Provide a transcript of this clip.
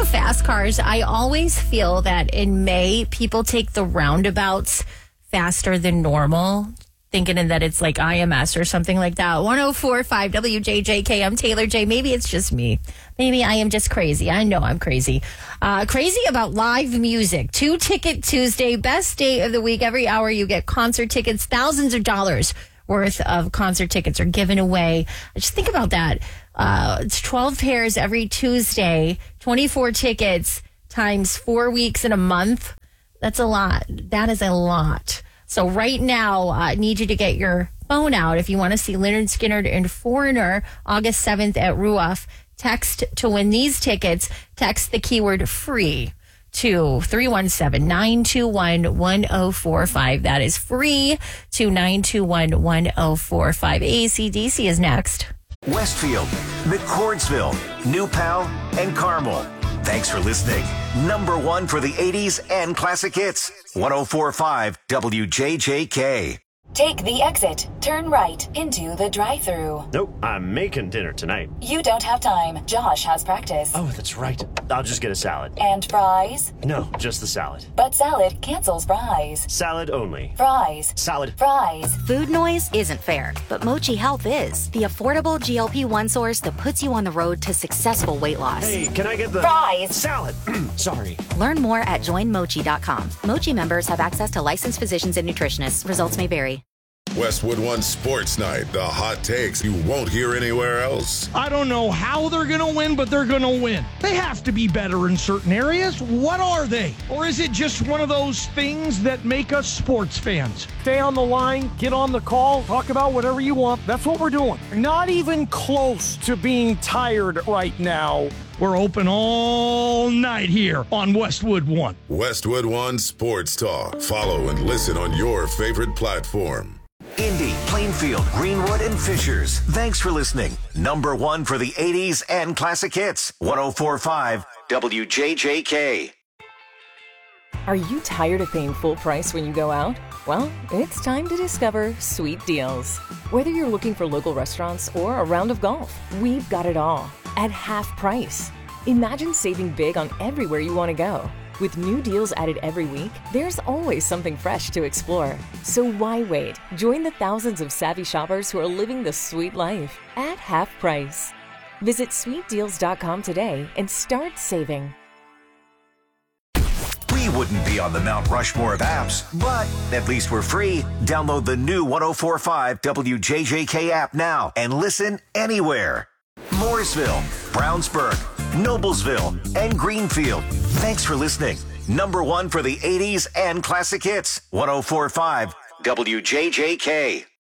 fast cars, I always feel that in May, people take the roundabouts faster than normal, thinking that it's like IMS or something like that. 104.5 WJJK. I'm Taylor J. Maybe it's just me. Maybe I am just crazy. I know I'm crazy. Crazy about live music. 2-Ticket Tuesday, best day of the week. Every hour you get concert tickets, thousands of dollars worth of concert tickets are given away. Just think about that. It's 12 pairs every Tuesday, 24 tickets times 4 weeks in a month. That's a lot. That is a lot. So right now, I need you to get your phone out if you want to see Lynyrd Skynyrd and Foreigner August 7th at Ruoff. Text to win these tickets. Text the keyword free to 317-921-1045. That is free to 921-1045. AC/DC is next. Westfield, McCordsville, New Pal, and Carmel. Thanks for listening. Number one for the 80s and classic hits. 104.5 WJJK. Take the exit. Turn right into the drive-thru. Nope, I'm making dinner tonight. You don't have time. Josh has practice. Oh, that's right. I'll just get a salad. And fries? No, just the salad. But salad cancels fries. Salad only. Fries. Salad. Fries. Food noise isn't fair, but Mochi Health is. The affordable GLP-1 source that puts you on the road to successful weight loss. Hey, can I get the... Fries. Salad. Sorry. Learn more at joinmochi.com. Mochi members have access to licensed physicians and nutritionists. Results may vary. Westwood One Sports Night. The hot takes you won't hear anywhere else. I don't know how they're going to win, but they're going to win. They have to be better in certain areas. What are they? Or is it just one of those things that make us sports fans? Stay on the line, get on the call, talk about whatever you want. That's what we're doing. Not even close to being tired right now. We're open all night here on Westwood One. Westwood One Sports Talk. Follow and listen on your favorite platform. Indy, Plainfield, Greenwood, and Fishers. Thanks for listening. Number one for the 80s and classic hits. 104.5 WJJK. Are you tired of paying full price when you go out? Well, it's time to discover Sweet Deals. Whether you're looking for local restaurants or a round of golf, we've got it all at half price. Imagine saving big on everywhere you want to go. With new deals added every week, there's always something fresh to explore. So why wait? Join the thousands of savvy shoppers who are living the sweet life at half price. Visit sweetdeals.com today and start saving. We wouldn't be on the Mount Rushmore of apps, but at least we're free. Download the new 104.5 WJJK app now and listen anywhere. Mooresville, Brownsburg, Noblesville, and Greenfield. Thanks for listening. Number one for the 80s and classic hits. 104.5 WJJK.